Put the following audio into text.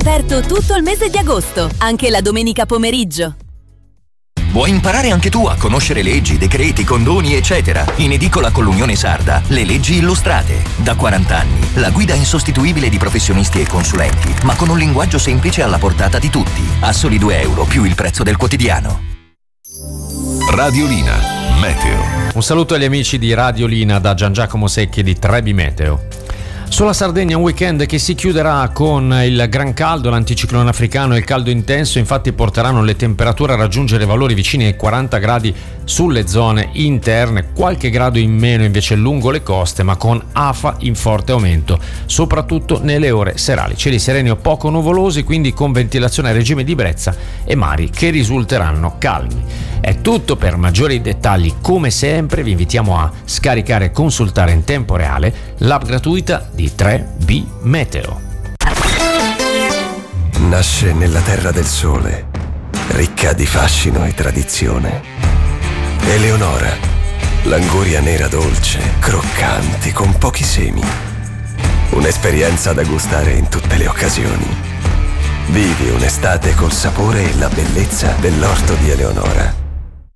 aperto tutto il mese di agosto, anche la domenica pomeriggio. Vuoi imparare anche tu a conoscere leggi, decreti, condoni, eccetera? In edicola con l'Unione Sarda, le leggi illustrate. Da 40 anni, la guida insostituibile di professionisti e consulenti, ma con un linguaggio semplice alla portata di tutti. A soli €2 più il prezzo del quotidiano. Radiolina Meteo. Un saluto agli amici di Radiolina da Gian Giacomo Secchi di Trebi Meteo. Sulla Sardegna un weekend che si chiuderà con il gran caldo, l'anticiclone africano e il caldo intenso, infatti porteranno le temperature a raggiungere valori vicini ai 40 gradi sulle zone interne, qualche grado in meno invece lungo le coste, ma con afa in forte aumento, soprattutto nelle ore serali. Cieli sereni o poco nuvolosi, quindi con ventilazione a regime di brezza e mari che risulteranno calmi. È tutto. Per maggiori dettagli, come sempre, vi invitiamo a scaricare e consultare in tempo reale l'app gratuita di 3B Meteo. Nasce nella terra del sole, ricca di fascino e tradizione. Eleonora, l'anguria nera dolce, croccante, con pochi semi. Un'esperienza da gustare in tutte le occasioni. Vivi un'estate col sapore e la bellezza dell'orto di Eleonora.